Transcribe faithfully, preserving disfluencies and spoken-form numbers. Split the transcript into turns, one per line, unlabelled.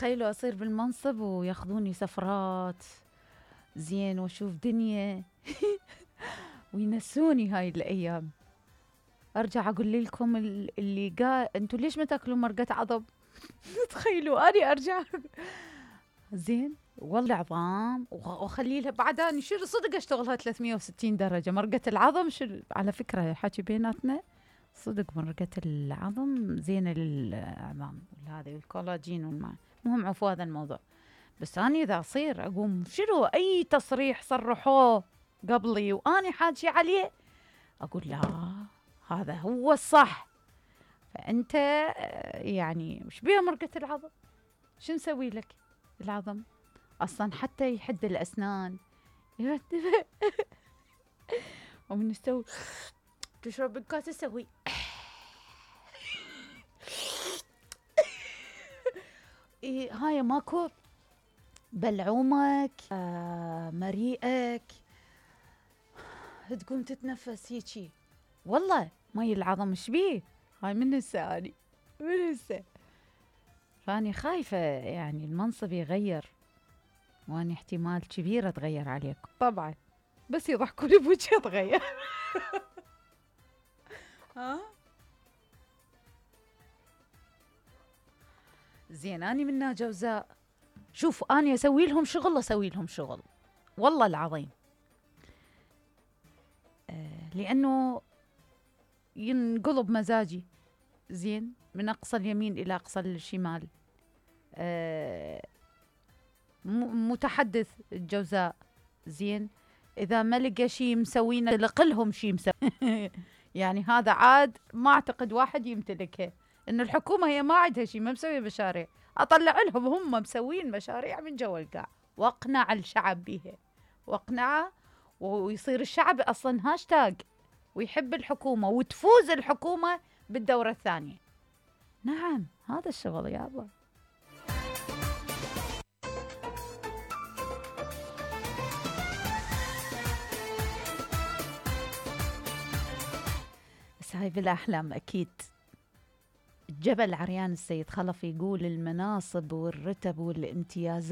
تخيلوا أصير بالمنصب وياخذوني سفرات زين وأشوف دنيا وينسوني هاي الأيام. أرجع أقول لكم اللي قال أنتوا ليش ما تاكلوا مرقة عظم؟ تخيلوا أني أرجع زين والله عظام وأخلي لها بعدها نشير صدق أشتغلها ثلاثمية وستين درجة. مرقة العظم شل... على فكرة حكي بيناتنا صدق مرقة العظم زينة للعظام وهذا والكولاجين والماء. مهم عفوا هذا الموضوع. بس أنا إذا أصير أقوم شنو أي تصريح صرحوه قبلي وأنا حاجي عليه أقول لا هذا هو الصح. فأنت يعني مش بيها مرقة العظم شو نسوي لك العظم أصلا حتى يحد الأسنان ومن نستوي تشرب الكاس تسوي إيه هاي ماكو بلعومك آه مريئك تقوم تتنفس هيجي. والله مي العظم ايش بيه هاي من هسه اني من هسه. فاني خايفة يعني المنصب يغير واني احتمال كبير اتغير عليكم طبعا بس يضحكوني بوجهي اتغير. ها زين اني منا جوزاء شوف اني اسوي لهم شغل اسوي لهم شغل والله العظيم آه لانه ينقلب مزاجي زين من اقصى اليمين الى اقصى الشمال. آه متحدث الجوزاء زين اذا ما لقى شيء مسوينا لقلهم شيء مسوي. يعني هذا عاد ما اعتقد واحد يمتلكه ان الحكومه هي ما عندها شيء ما مسويه مشاريع. اطلع لهم هم مسوين مشاريع من جوا القاع واقنع الشعب بها واقنعه ويصير الشعب اصلا هاشتاج ويحب الحكومه وتفوز الحكومه بالدوره الثانيه. نعم هذا الشغل يابا. بس هاي بالاحلام اكيد. جبل عريان السيد خلف يقول المناصب والرتب والامتيازات